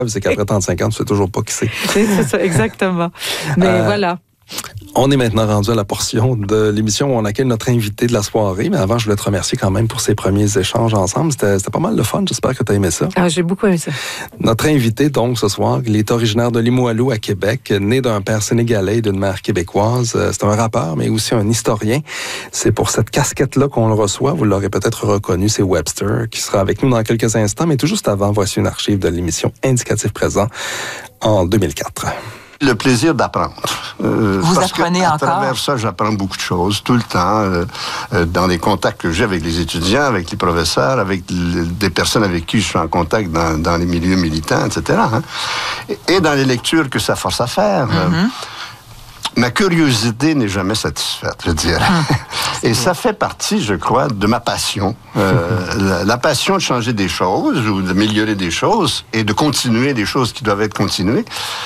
c'est qu'après 35 ans, tu sais toujours pas qui c'est. C'est ça, exactement. Mais voilà. On est maintenant rendu à la portion de l'émission où on accueille notre invité de la soirée. Mais avant, je voulais te remercier quand même pour ces premiers échanges ensemble. C'était pas mal de fun. J'espère que tu as aimé ça. Ah, j'ai beaucoup aimé ça. Notre invité, donc, ce soir, il est originaire de Limoilou, à Québec, né d'un père sénégalais et d'une mère québécoise. C'est un rappeur, mais aussi un historien. C'est pour cette casquette-là qu'on le reçoit. Vous l'aurez peut-être reconnu, c'est Webster, qui sera avec nous dans quelques instants. Mais tout juste avant, voici une archive de l'émission Indicatif présent en 2004. Le plaisir d'apprendre. Vous apprenez encore? À travers ça, j'apprends beaucoup de choses, tout le temps, dans les contacts que j'ai avec les étudiants, avec les professeurs, avec des personnes avec qui je suis en contact dans les milieux militants, etc. Hein? Et dans les lectures que ça force à faire. Ma curiosité n'est jamais satisfaite, je dirais. Et ça fait partie, je crois, de ma passion. La passion de changer des choses ou d'améliorer des choses et de continuer des choses qui doivent être continuées.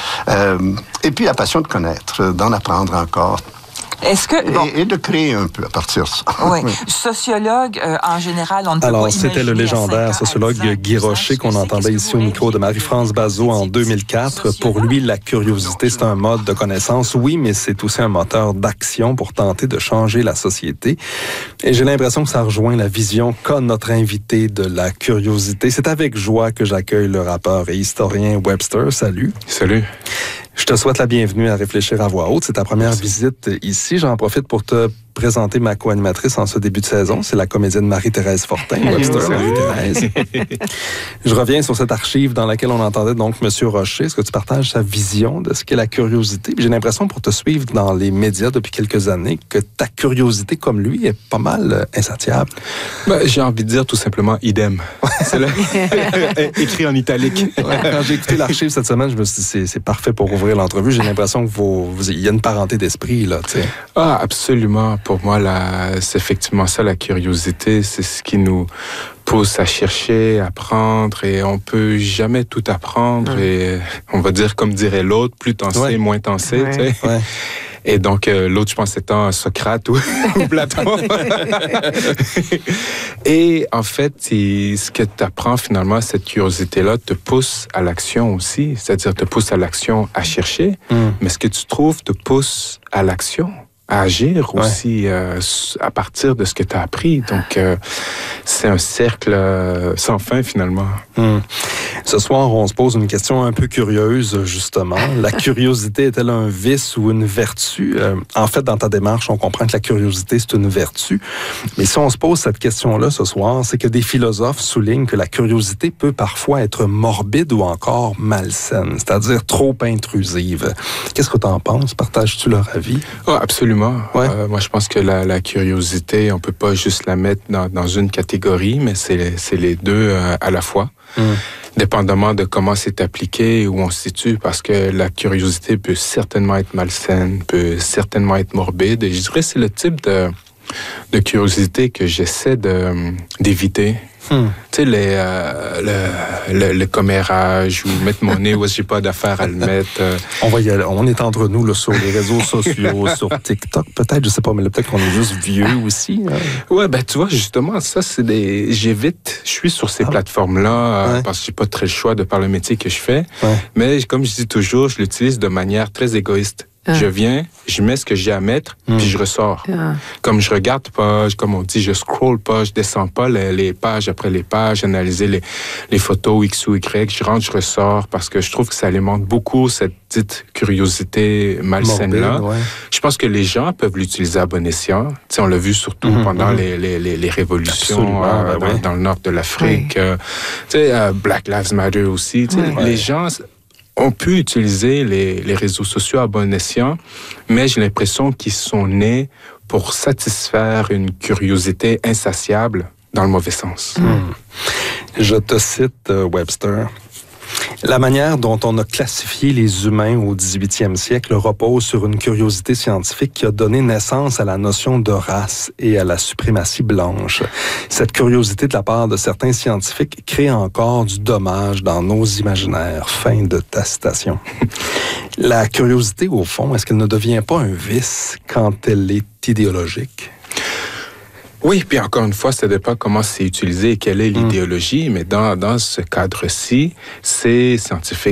Et puis la passion de connaître, d'en apprendre encore. Est-ce que, et de créer un peu à partir de ça. Oui. Sociologue, en général, on ne peut Alors, pas c'était le légendaire sociologue Guy Rocher qu'on entendait ici au micro de Marie-France Bazot en 2004. Pour lui, la curiosité, c'est un mode de connaissance, oui, mais c'est aussi un moteur d'action pour tenter de changer la société. Et j'ai l'impression que ça rejoint la vision qu'a notre invité de la curiosité. C'est avec joie que j'accueille le rappeur et historien Webster. Salut. Salut. Je te souhaite la bienvenue à Réfléchir à voix haute. C'est ta première visite ici. J'en profite pour te présenter ma co-animatrice en ce début de saison. C'est la comédienne Marie-Thérèse Fortin. Webster, Marie-Thérèse. Je reviens sur cette archive dans laquelle on entendait donc M. Rocher. Est-ce que tu partages sa vision de ce qu'est la curiosité? J'ai l'impression, pour te suivre dans les médias depuis quelques années, que ta curiosité, comme lui, est pas mal insatiable. J'ai envie de dire tout simplement idem. C'est là. Écrit en italique. Ouais, quand j'ai écouté l'archive cette semaine, je me suis dit, c'est parfait pour ouvrir l'entrevue. J'ai l'impression que il y a une parenté d'esprit, là, tu sais. Ah, absolument. Pour moi, c'est effectivement ça, la curiosité. C'est ce qui nous pousse à chercher, à apprendre, et on peut jamais tout apprendre. Et on va dire, comme dirait l'autre, plus t'en sais, moins t'en sais, tu sais. Ouais. Et donc, l'autre, je pense, étant Socrate ou Platon. Et en fait, ce que tu apprends finalement, cette curiosité-là, te pousse à l'action aussi. C'est-à-dire, te pousse à l'action à chercher. Mais ce que tu trouves te pousse à l'action, à agir aussi à partir de ce que tu as appris. Donc, c'est un cercle sans fin, finalement. Ce soir, on se pose une question un peu curieuse, justement. La curiosité est-elle un vice ou une vertu? En fait, dans ta démarche, on comprend que la curiosité, c'est une vertu. Mais si on se pose cette question-là ce soir, c'est que des philosophes soulignent que la curiosité peut parfois être morbide ou encore malsaine, c'est-à-dire trop intrusive. Qu'est-ce que tu en penses? Partages-tu leur avis? Oh, absolument. Moi, je pense que la curiosité, on peut pas juste la mettre dans une catégorie, mais c'est les deux à la fois. Dépendamment de comment c'est appliqué, où on se situe, parce que la curiosité peut certainement être malsaine, peut certainement être morbide. Et je dirais que c'est le type de curiosité que j'essaie d'éviter. Tu sais, le commérage ou mettre mon nez où j'ai pas d'affaires à le mettre. On va y aller. On est entre nous là, sur les réseaux sociaux, sur TikTok peut-être, je sais pas, mais peut-être qu'on est juste vieux aussi. Ouais, ben tu vois, justement, ça, j'évite. Je suis sur ces plateformes-là parce que j'ai pas très le choix de par le métier que je fais. Mais comme je dis toujours, je l'utilise de manière très égoïste. Je viens, je mets ce que j'ai à mettre, puis je ressors. Comme je regarde pas, comme on dit, je scroll pas, je descends pas les pages après les pages, analyser les photos X ou Y. Je rentre, je ressors, parce que je trouve que ça alimente beaucoup cette dite curiosité malsaine-là. Je pense que les gens peuvent l'utiliser à bon escient. Tu sais, on l'a vu surtout pendant les révolutions dans le nord de l'Afrique. Tu sais, Black Lives Matter aussi. Tu sais, les gens... On peut utiliser les réseaux sociaux à bon escient, mais j'ai l'impression qu'ils sont nés pour satisfaire une curiosité insatiable dans le mauvais sens. Je te cite, Webster. La manière dont on a classifié les humains au 18e siècle repose sur une curiosité scientifique qui a donné naissance à la notion de race et à la suprématie blanche. Cette curiosité de la part de certains scientifiques crée encore du dommage dans nos imaginaires. Fin de ta citation. La curiosité, au fond, est-ce qu'elle ne devient pas un vice quand elle est idéologique? Oui, puis encore une fois, ça dépend comment c'est utilisé et quelle est l'idéologie, mais dans ce cadre-ci, c'est scientifique.